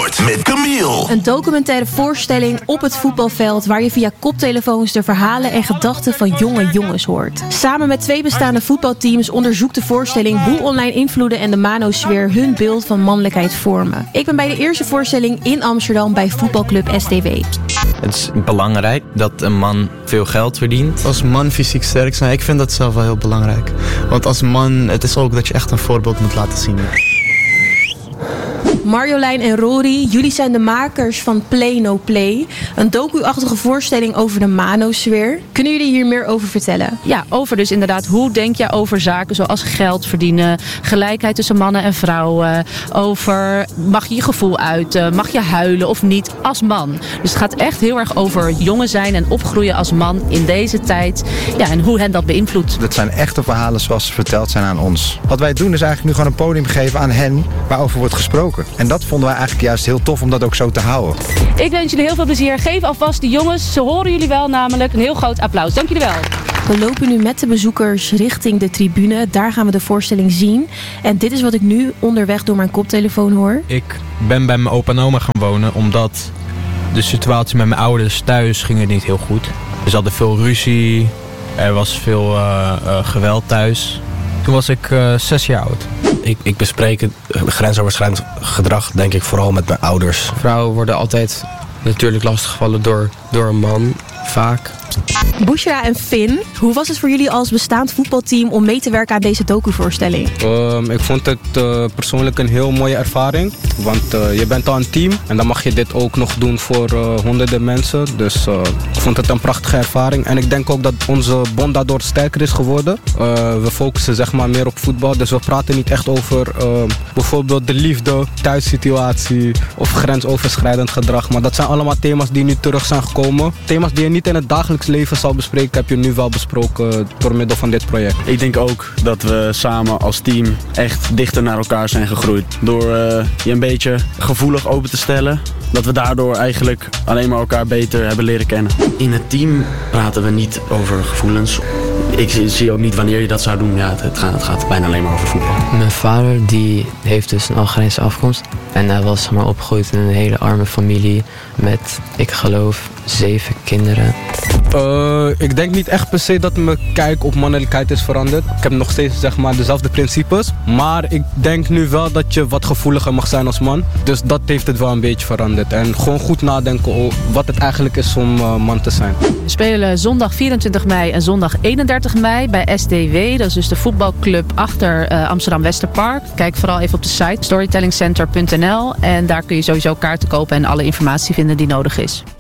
Sport met Camille. Een documentaire voorstelling op het voetbalveld waar je via koptelefoons de verhalen en gedachten van jonge jongens hoort. Samen met 2 bestaande voetbalteams onderzoekt de voorstelling hoe online invloeden en de manosfeer hun beeld van mannelijkheid vormen. Ik ben bij de eerste voorstelling in Amsterdam bij voetbalclub SDW. Het is belangrijk dat een man veel geld verdient. Als man fysiek sterk zijn, ik vind dat zelf wel heel belangrijk. Want als man, het is ook dat je echt een voorbeeld moet laten zien. Marjolein en Rory, jullie zijn de makers van Play No Play. Een docu-achtige voorstelling over de manosfeer. Kunnen jullie hier meer over vertellen? Ja, over dus inderdaad, hoe denk je over zaken zoals geld verdienen, gelijkheid tussen mannen en vrouwen, over mag je je gevoel uiten, mag je huilen of niet als man. Dus het gaat echt heel erg over jongen zijn en opgroeien als man in deze tijd. Ja, en hoe hen dat beïnvloedt. Dat zijn echte verhalen zoals ze verteld zijn aan ons. Wat wij doen is eigenlijk nu gewoon een podium geven aan hen waarover wordt gesproken. En dat vonden wij eigenlijk juist heel tof om dat ook zo te houden. Ik wens jullie heel veel plezier. Geef alvast de jongens, ze horen jullie wel namelijk, een heel groot applaus. Dank jullie wel. We lopen nu met de bezoekers richting de tribune. Daar gaan we de voorstelling zien. En dit is wat ik nu onderweg door mijn koptelefoon hoor. Ik ben bij mijn opa en oma gaan wonen omdat de situatie met mijn ouders thuis ging het niet heel goed. Er hadden veel ruzie, er was veel geweld thuis. Toen was ik 6 jaar oud. Ik bespreek het grensoverschrijdend gedrag denk ik vooral met mijn ouders. Vrouwen worden altijd natuurlijk lastiggevallen door een man, vaak. Bushra en Finn, hoe was het voor jullie als bestaand voetbalteam om mee te werken aan deze docuvoorstelling? Ik vond het persoonlijk een heel mooie ervaring. Want je bent al een team en dan mag je dit ook nog doen voor honderden mensen. Dus ik vond het een prachtige ervaring. En ik denk ook dat onze bond daardoor sterker is geworden. We focussen zeg maar meer op voetbal. Dus we praten niet echt over bijvoorbeeld de liefde, thuissituatie of grensoverschrijdend gedrag. Maar dat zijn allemaal thema's die nu terug zijn gekomen. Thema's die je niet in het dagelijks leven zal bespreken, heb je nu wel besproken door middel van dit project. Ik denk ook dat we samen als team echt dichter naar elkaar zijn gegroeid. Door je een beetje gevoelig open te stellen. Dat we daardoor eigenlijk alleen maar elkaar beter hebben leren kennen. In het team praten we niet over gevoelens. Ik zie ook niet wanneer je dat zou doen. Ja, het gaat bijna alleen maar over voetbal. Mijn vader die heeft dus een Algerijnse afkomst. En hij was maar opgegroeid in een hele arme familie met, ik geloof, 7 kinderen. Ik denk niet echt per se dat mijn kijk op mannelijkheid is veranderd. Ik heb nog steeds zeg maar dezelfde principes. Maar ik denk nu wel dat je wat gevoeliger mag zijn als man. Dus dat heeft het wel een beetje veranderd. En gewoon goed nadenken over wat het eigenlijk is om man te zijn. We spelen zondag 24 mei en zondag 31 mei bij SDW. Dat is dus de voetbalclub achter Amsterdam Westerpark. Kijk vooral even op de site storytellingcenter.nl. En daar kun je sowieso kaarten kopen en alle informatie vinden die nodig is.